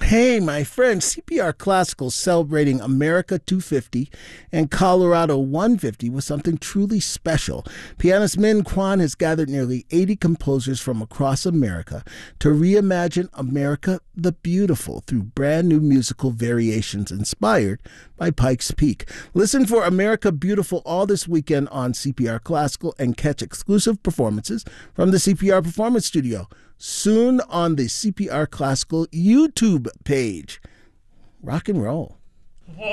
Hey, my friend, CPR Classical celebrating America 250 and Colorado 150 with something truly special. Pianist Min Kwan has gathered nearly 80 composers from across America to reimagine America the Beautiful through brand new musical variations inspired by Pikes Peak. Listen for America Beautiful all this weekend on CPR Classical and catch exclusive performances from the CPR Performance Studio soon on the CPR Classical YouTube page. Rock and roll.